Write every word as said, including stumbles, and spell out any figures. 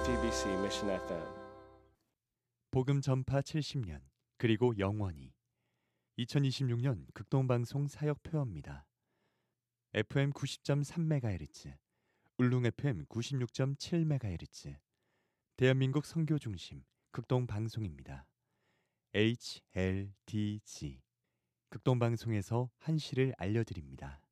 제이티비씨 Mission 에프엠. 복음 전파 칠십 년 그리고 영원히 이천이십육 년 극동방송 사역표어입니다. 에프엠 구십 점 삼 메가헤르츠, 울릉 에프엠 구십육 점 칠 메가헤르츠, 대한민국 선교중심 극동방송입니다. 에이치엘디지 극동방송에서 한시를 알려드립니다.